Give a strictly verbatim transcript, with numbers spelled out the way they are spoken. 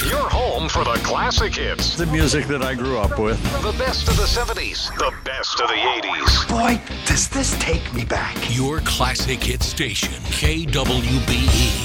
Your home for the classic hits. The music that I grew up with. The best of the seventies. The best of the eighties. Boy, does this take me back. Your classic hit station, K W B E.